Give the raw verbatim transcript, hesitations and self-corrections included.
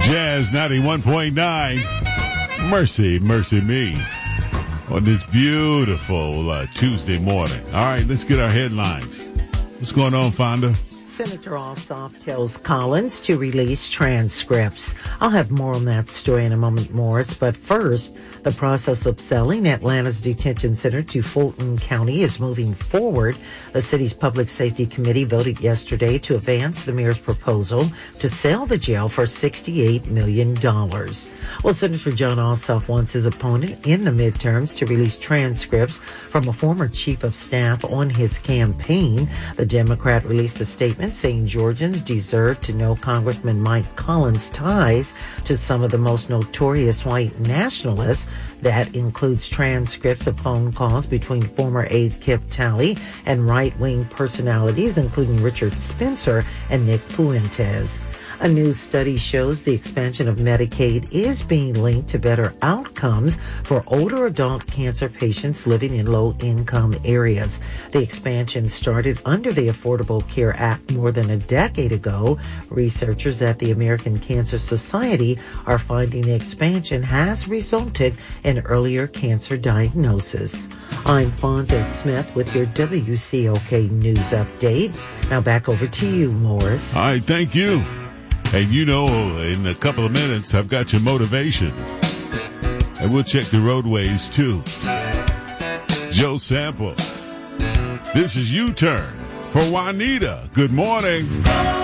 Jazz ninety-one point nine. Mercy, mercy me. On this beautiful uh, Tuesday morning. All right, let's get our headlines. What's going on, Fonda? Senator Ossoff tells Collins to release transcripts. I'll have more on that story in a moment, Morris. But first, the process of selling Atlanta's detention center to Fulton County is moving forward. The city's Public Safety Committee voted yesterday to advance the mayor's proposal to sell the jail for sixty-eight million dollars. Well, Senator Jon Ossoff wants his opponent in the midterms to release transcripts from a former chief of staff on his campaign. The Democrat released a statement saying Georgians deserve to know Congressman Mike Collins' ties to some of the most notorious white nationalists. That includes transcripts of phone calls between former aide Kip Talley and right-wing personalities, including Richard Spencer and Nick Fuentes. A new study shows the expansion of Medicaid is being linked to better outcomes for older adult cancer patients living in low-income areas. The expansion started under the Affordable Care Act more than a decade ago. Researchers at the American Cancer Society are finding the expansion has resulted in earlier cancer diagnosis. I'm Fonda Smith with your W C O K News Update. Now back over to you, Morris. All right, thank you. And you know, in a couple of minutes, I've got your motivation. And we'll check the roadways, too. Joe Sample. This is U-Turn for Juanita. Good morning.